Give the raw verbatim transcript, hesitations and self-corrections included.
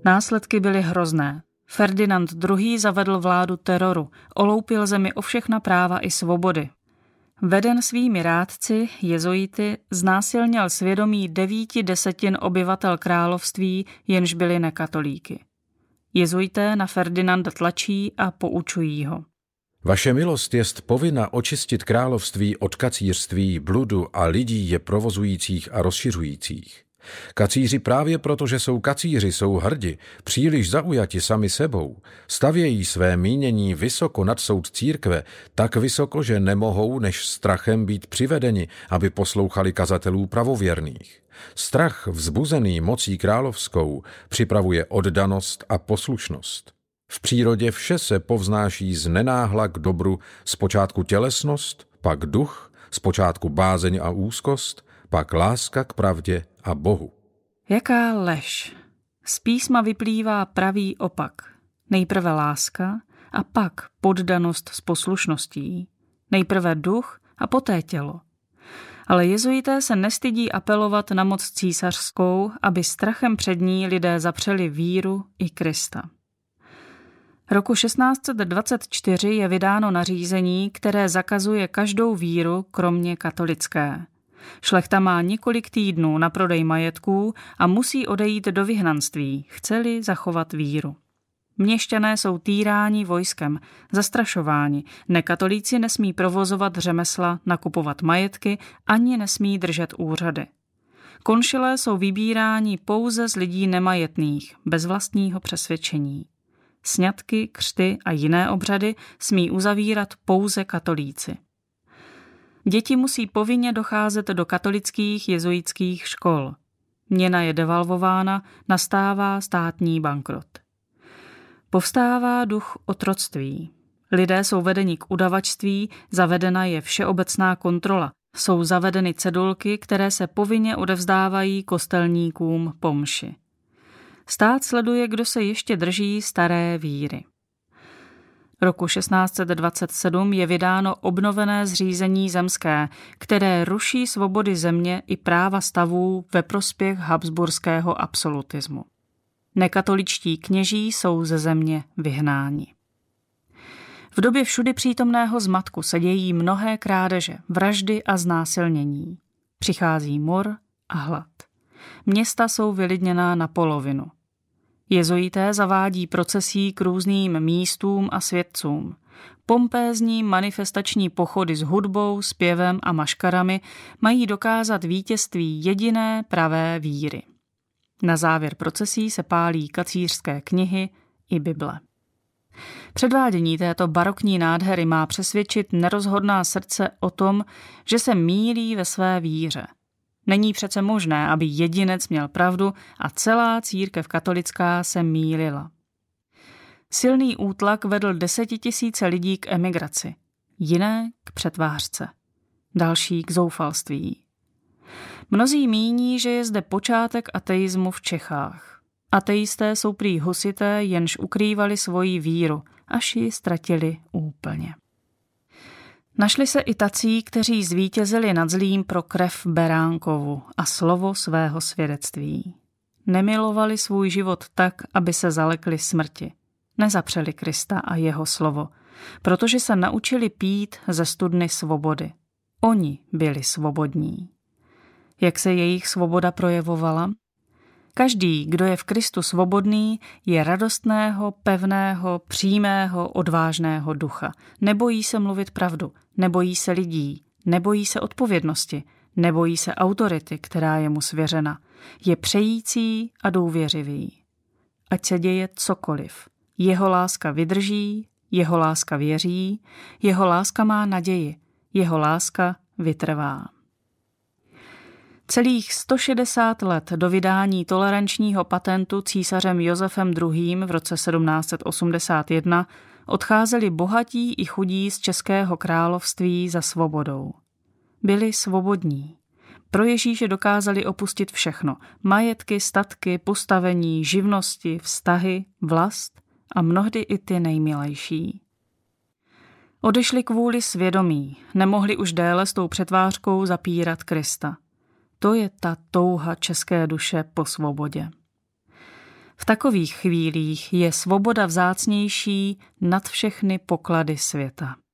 Následky byly hrozné. Ferdinand druhý. zavedl vládu teroru, oloupil zemi o všechna práva i svobody. Veden svými rádci, jezuity, znásilnil svědomí devíti desetin obyvatel království, jenž byli nekatolíky. Jezuité na Ferdinanda tlačí a poučují ho. Vaše milost jest povinna očistit království od kacířství, bludu a lidí je provozujících a rozšiřujících. Kacíři právě proto, že jsou kacíři, jsou hrdi, příliš zaujati sami sebou, stavějí své mínění vysoko nad soud církve, tak vysoko, že nemohou než strachem být přivedeni, aby poslouchali kazatelů pravověrných. Strach vzbuzený mocí královskou připravuje oddanost a poslušnost. V přírodě vše se povznáší z nenáhla k dobru, zpočátku tělesnost, pak duch, zpočátku bázeň a úzkost, pak láska k pravdě a Bohu. Jaká lež! Z písma vyplývá pravý opak. Nejprve láska a pak poddanost s poslušností. Nejprve duch a poté tělo. Ale jezuité se nestydí apelovat na moc císařskou, aby strachem před ní lidé zapřeli víru i Krista. Roku šestnáct set dvacet čtyři je vydáno nařízení, které zakazuje každou víru, kromě katolické. Šlechta má několik týdnů na prodej majetků a musí odejít do vyhnanství, chce-li zachovat víru. Měšťané jsou týráni vojskem, zastrašováni, nekatolíci nesmí provozovat řemesla, nakupovat majetky, ani nesmí držet úřady. Konšilé jsou vybíráni pouze z lidí nemajetných, bez vlastního přesvědčení. Sňatky, křty a jiné obřady smí uzavírat pouze katolíci. Děti musí povinně docházet do katolických jezuitských škol. Měna je devalvována, nastává státní bankrot. Povstává duch otroctví. Lidé jsou vedeni k udavačství, zavedena je všeobecná kontrola. Jsou zavedeny cedulky, které se povinně odevzdávají kostelníkům po mši. Stát sleduje, kdo se ještě drží staré víry. Roku šestnáct set dvacet sedm je vydáno obnovené zřízení zemské, které ruší svobody země i práva stavů ve prospěch habsburského absolutismu. Nekatoličtí kněží jsou ze země vyhnáni. V době všudy přítomného zmatku se dějí mnohé krádeže, vraždy a znásilnění. Přichází mor a hlad. Města jsou vylidněná na polovinu. Jezuité zavádí procesí k různým místům a světcům. Pompézní manifestační pochody s hudbou, zpěvem a maškarami mají dokázat vítězství jediné pravé víry. Na závěr procesí se pálí kacířské knihy i Bible. Předvádění této barokní nádhery má přesvědčit nerozhodná srdce o tom, že se mýlí ve své víře. Není přece možné, aby jedinec měl pravdu a celá církev katolická se mýlila. Silný útlak vedl desetitisíce lidí k emigraci, jiné k přetvářce, další k zoufalství. Mnozí míní, že je zde počátek ateismu v Čechách. Ateisté jsou prý husité, jenž ukrývali svoji víru, až ji ztratili úplně. Našli se i tací, kteří zvítězili nad zlým pro krev Beránkovu a slovo svého svědectví. Nemilovali svůj život tak, aby se zalekli smrti. Nezapřeli Krista a jeho slovo, protože se naučili pít ze studny svobody. Oni byli svobodní. Jak se jejich svoboda projevovala? Každý, kdo je v Kristu svobodný, je radostného, pevného, přímého, odvážného ducha. Nebojí se mluvit pravdu, nebojí se lidí, nebojí se odpovědnosti, nebojí se autority, která je mu svěřena. Je přející a důvěřivý. Ať se děje cokoliv. Jeho láska vydrží, jeho láska věří, jeho láska má naději, jeho láska vytrvá. Celých sto šedesát let do vydání tolerančního patentu císařem Josefem druhým. v roce sedmnáct set osmdesát jedna odcházeli bohatí i chudí z Českého království za svobodou. Byli svobodní. Pro Ježíše dokázali opustit všechno. Majetky, statky, postavení, živnosti, vztahy, vlast a mnohdy i ty nejmilejší. Odešli kvůli svědomí, nemohli už déle s tou přetvářkou zapírat Krista. To je ta touha české duše po svobodě. V takových chvílích je svoboda vzácnější nad všechny poklady světa.